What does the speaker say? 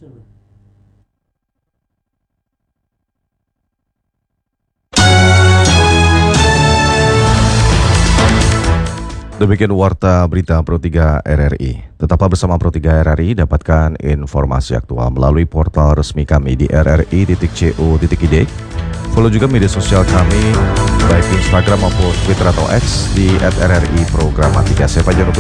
Demikian warta berita Pro 3 RRI. Tetaplah bersama Pro 3 RRI, dapatkan informasi aktual melalui portal resmi kami di rri.co.id. Follow juga media sosial kami, baik Instagram maupun Twitter atau X di @rri Programatika. Saya Fajar